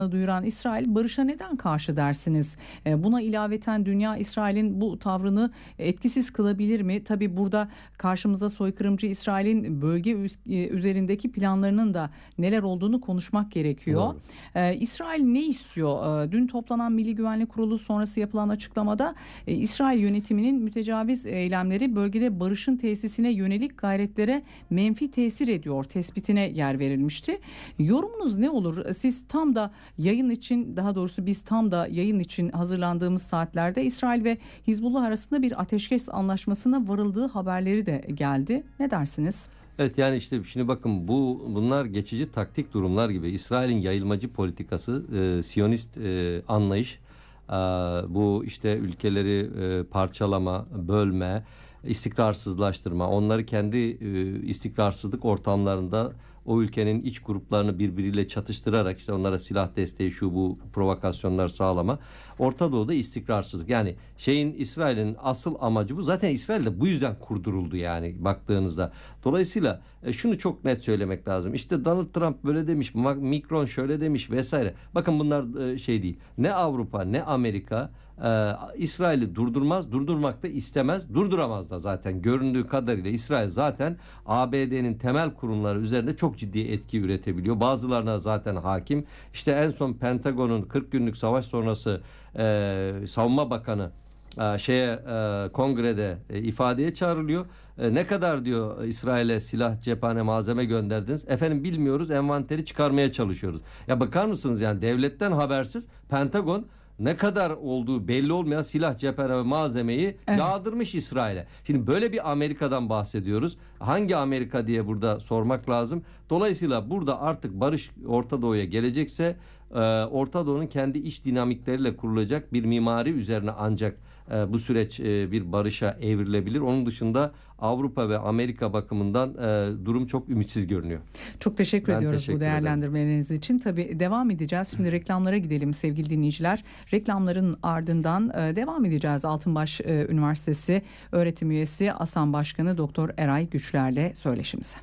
duyuran İsrail barışa neden karşı dersiniz? Buna ilaveten dünya İsrail'in bu tavrını etkisiz kılabilir mi? Tabii burada karşımıza soykırımcı İsrail'in bölge üzerindeki planlarının da neler olduğunu konuşmak gerekiyor. Doğru. İsrail ne istiyor? Dün toplanan Milli Güvenlik Kurulu sonrası yapılan açıklamada İsrail yönetiminin mütecaviz eylemleri bölgede barışın tesisine yönelik gayretlere menfi tesir ediyor tespitine yer verilmişti. Yorumunuz ne olur? Siz tam da yayın için, daha doğrusu biz tam da yayın için hazırlandığımız saatlerde İsrail ve Hizbullah arasında bir ateşkes anlaşmasına varıldığı haberleri de geldi. Ne dersiniz? Evet, yani işte şimdi bakın, bunlar geçici taktik durumlar gibi. İsrail'in yayılmacı politikası, Siyonist anlayış, bu işte ülkeleri parçalama, bölme, istikrarsızlaştırma, onları kendi istikrarsızlık ortamlarında o ülkenin iç gruplarını birbiriyle çatıştırarak işte onlara silah desteği, şu bu provokasyonlar sağlama. Orta Doğu'da istikrarsızlık. Yani İsrail'in asıl amacı bu. Zaten İsrail de bu yüzden kurduruldu yani baktığınızda. Dolayısıyla şunu çok net söylemek lazım. İşte Donald Trump böyle demiş, Macron şöyle demiş vesaire. Bakın bunlar şey değil. Ne Avrupa ne Amerika İsrail'i durdurmaz, durdurmak da istemez, durduramaz da zaten. Göründüğü kadarıyla İsrail zaten ABD'nin temel kurumları üzerinde çok ciddi etki üretebiliyor. Bazılarına zaten hakim. İşte en son Pentagon'un 40 günlük savaş sonrası Savunma Bakanı kongrede ifadeye çağrılıyor. Ne kadar diyor İsrail'e silah, cephane, malzeme gönderdiniz? Efendim bilmiyoruz, envanteri çıkarmaya çalışıyoruz. Ya bakar mısınız, yani devletten habersiz Pentagon ne kadar olduğu belli olmayan silah, cephane ve malzemeyi yağdırmış İsrail'e. Şimdi böyle bir Amerika'dan bahsediyoruz. Hangi Amerika diye burada sormak lazım. Dolayısıyla burada artık barış Orta Doğu'ya gelecekse Orta Doğu'nun kendi iç dinamikleriyle kurulacak bir mimari üzerine ancak bu süreç bir barışa evrilebilir. Onun dışında Avrupa ve Amerika bakımından durum çok ümitsiz görünüyor. Çok teşekkür ediyoruz teşekkür bu değerlendirmeleriniz için. Tabii devam edeceğiz. Şimdi reklamlara gidelim sevgili dinleyiciler. Reklamların ardından devam edeceğiz. Altınbaş Üniversitesi öğretim üyesi ASAM Başkanı Doktor Eray Güçler'le söyleşimize.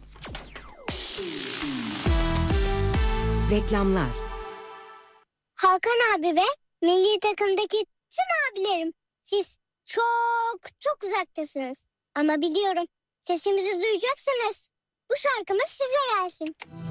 Reklamlar. Hakan abi ve milli takımdaki tüm abilerim, siz çok çok uzaktasınız. Ama biliyorum, sesimizi duyacaksınız. Bu şarkımız size gelsin.